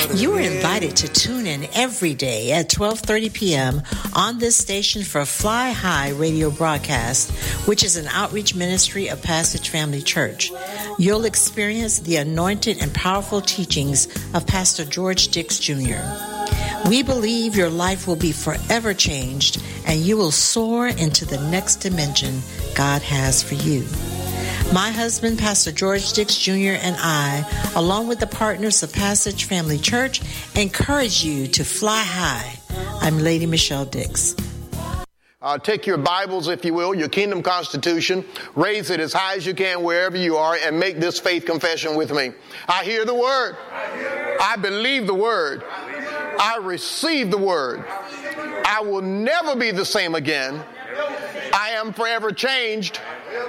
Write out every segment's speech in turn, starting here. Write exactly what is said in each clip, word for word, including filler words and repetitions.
You are invited to tune in every day at twelve thirty p.m. on this station for Fly High radio broadcast, which is an outreach ministry of Passage Family Church. You'll experience the anointed and powerful teachings of Pastor George Dix Junior We believe your life will be forever changed and you will soar into the next dimension God has for you. My husband, Pastor George Dix Junior, and I, along with the partners of Passage Family Church, encourage you to fly high. I'm Lady Michelle Dix. Uh, take your Bibles, if you will, your Kingdom Constitution, raise it as high as you can wherever you are, and make this faith confession with me. I hear the Word. I, hear. I believe the Word. I receive the Word. I will never be the same again. I am forever changed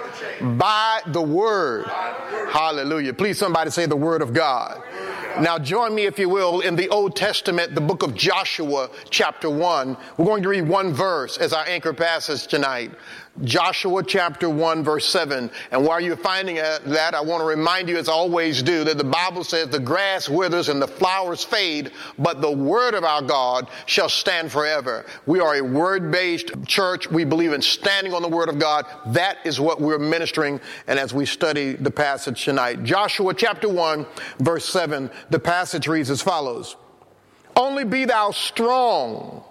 by the Word. Hallelujah. Please somebody say the Word of God. Now join me, if you will, in the Old Testament, the book of Joshua, chapter one. We're going to read one verse as our anchor passage tonight. Joshua chapter one, verse seven. And while you're finding that, I want to remind you, as I always do, that the Bible says the grass withers and the flowers fade, but the word of our God shall stand forever. We are a word-based church. We believe in standing on the word of God. That is what we're ministering, and as we study the passage tonight. Joshua chapter one, verse seven, the passage reads as follows. Only be thou strong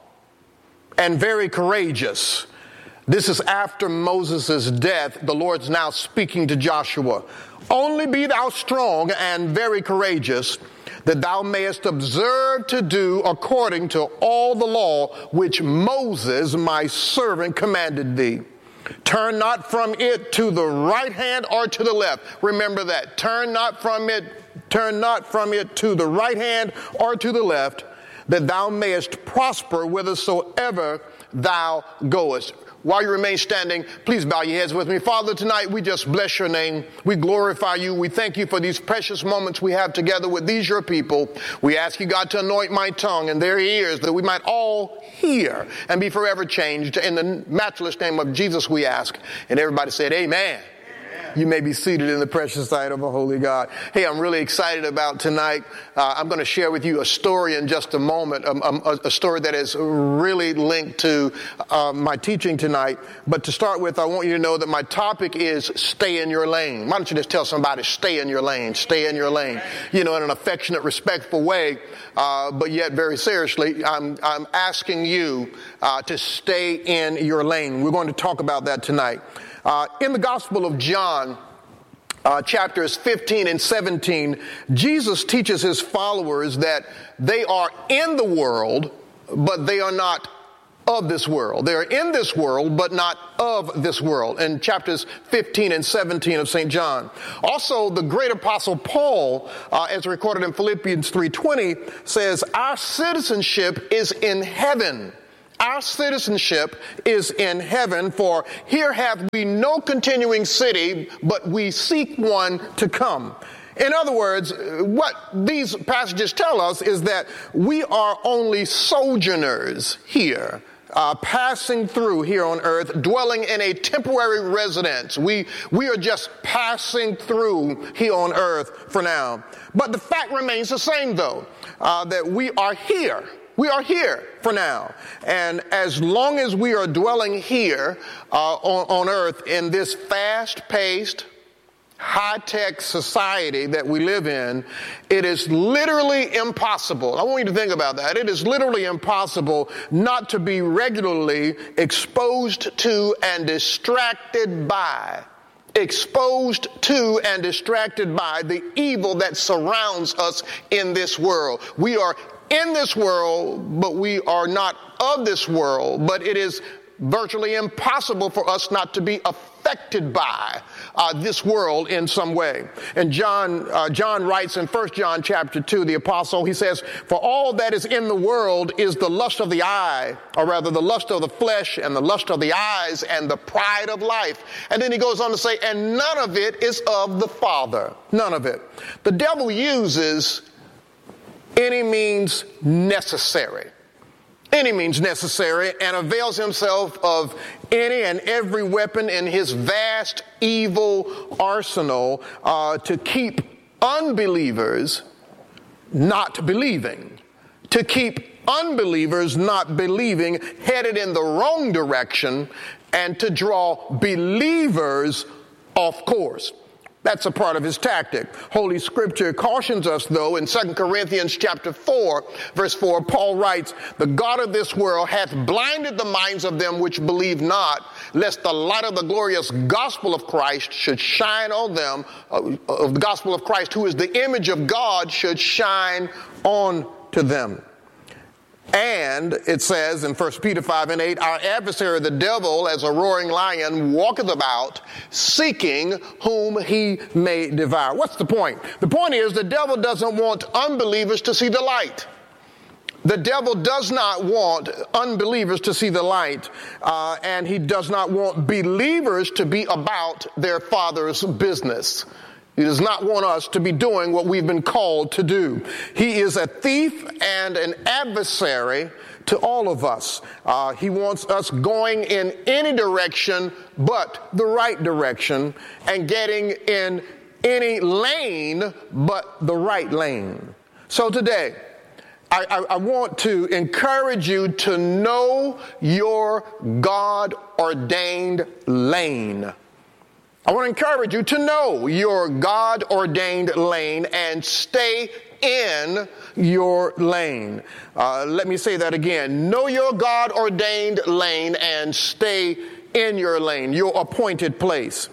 and very courageous. This is after Moses' death. The Lord's now speaking to Joshua. Only be thou strong and very courageous, that thou mayest observe to do according to all the law which Moses, my servant, commanded thee. Turn not from it to the right hand or to the left. Remember that. Turn not from it, turn not from it to the right hand or to the left, that thou mayest prosper whithersoever thou goest. While you remain standing, please bow your heads with me. Father, tonight we just bless your name. We glorify you. We thank you for these precious moments we have together with these your people. We ask you, God, to anoint my tongue and their ears, that we might all hear and be forever changed. In the matchless name of Jesus we ask. And everybody said, amen. You may be seated in the precious sight of a holy God. Hey, I'm really excited about tonight. Uh, I'm going to share with you a story in just a moment, um, um, a, a story that is really linked to uh, my teaching tonight. But to start with, I want you to know that my topic is stay in your lane. Why don't you just tell somebody, stay in your lane, stay in your lane, you know, in an affectionate, respectful way, uh, but yet very seriously, I'm, I'm asking you uh, to stay in your lane. We're going to talk about that tonight. Uh, in the Gospel of John, uh, chapters fifteen and seventeen, Jesus teaches his followers that they are in the world, but they are not of this world. They are in this world, but not of this world. In chapters fifteen and seventeen of Saint John. Also, the great apostle Paul, uh, as recorded in Philippians three twenty, says, our citizenship is in heaven. Our citizenship is in heaven, for here have we no continuing city, but we seek one to come. In other words, what these passages tell us is that we are only sojourners here, uh, passing through here on earth, dwelling in a temporary residence. We, we are just passing through here on earth for now. But the fact remains the same, though, uh, that we are here. We are here for now. And as long as we are dwelling here uh, on, on earth in this fast-paced, high-tech society that we live in, it is literally impossible. I want you to think about that. It is literally impossible not to be regularly exposed to and distracted by exposed to and distracted by the evil that surrounds us in this world. We are in this world, but we are not of this world. But it is virtually impossible for us not to be affected by uh, this world in some way. And John, uh, John writes in First John chapter two, the apostle, he says, for all that is in the world is the lust of the eye, or rather the lust of the flesh and the lust of the eyes and the pride of life. And then he goes on to say, and none of it is of the Father. None of it. The devil uses any means necessary. Any means necessary, and avails himself of any and every weapon in his vast evil arsenal uh, to keep unbelievers not believing, to keep unbelievers not believing, headed in the wrong direction, and to draw believers off course. That's a part of his tactic. Holy Scripture cautions us, though, in Second Corinthians chapter four, verse four, Paul writes, "The God of this world hath blinded the minds of them which believe not, lest the light of the glorious gospel of Christ should shine on them," of the gospel of Christ, who is the image of God, should shine on to them. And it says in First Peter five and eight, "Our adversary, the devil, as a roaring lion, walketh about, seeking whom he may devour." What's the point? The point is the devil doesn't want unbelievers to see the light. The devil does not want unbelievers to see the light, uh, and he does not want believers to be about their Father's business. He does not want us to be doing what we've been called to do. He is a thief and an adversary to all of us. Uh, he wants us going in any direction but the right direction, and getting in any lane but the right lane. So today, I, I, I want to encourage you to know your God-ordained lane. I want to encourage you to know your God-ordained lane and stay in your lane. Uh, let me say that again. Know your God-ordained lane and stay in your lane, your appointed place.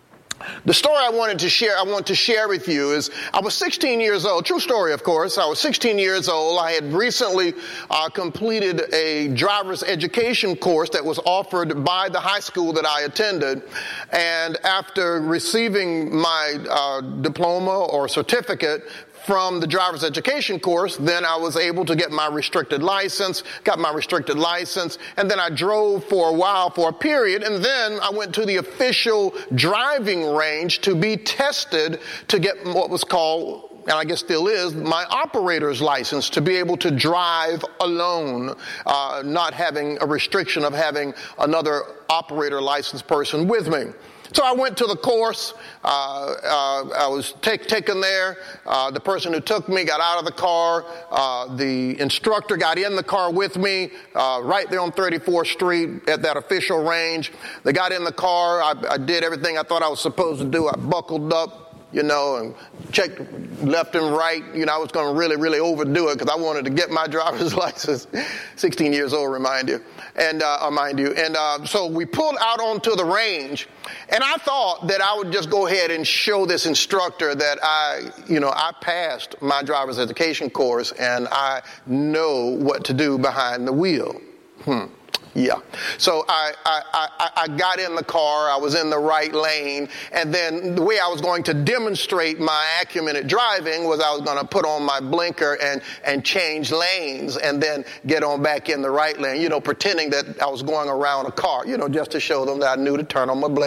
The story I wanted to share, I want to share with you is, I was sixteen years old. True story, of course. I was sixteen years old. I had recently uh, completed a driver's education course that was offered by the high school that I attended. And after receiving my uh, diploma or certificate from the driver's education course, then I was able to get my restricted license, got my restricted license, and then I drove for a while for a period, and then I went to the official driving range to be tested to get what was called, and I guess still is, my operator's license, to be able to drive alone, uh, not having a restriction of having another operator licensed person with me. So I went to the course. Uh, uh, I was take, taken there. Uh, the person who took me got out of the car. Uh, the instructor got in the car with me uh, right there on thirty-fourth Street at that official range. They got in the car. I, I did everything I thought I was supposed to do. I buckled up, you know, and checked left and right. You know, I was going to really, really overdo it because I wanted to get my driver's license. sixteen years old, remind you. And, uh, mind you. And, uh, so we pulled out onto the range, and I thought that I would just go ahead and show this instructor that I, you know, I passed my driver's education course and I know what to do behind the wheel. Hmm. Yeah. So I, I, I, I got in the car, I was in the right lane, and then the way I was going to demonstrate my acumen at driving was I was going to put on my blinker and, and change lanes and then get on back in the right lane, you know, pretending that I was going around a car, you know, just to show them that I knew to turn on my blinker.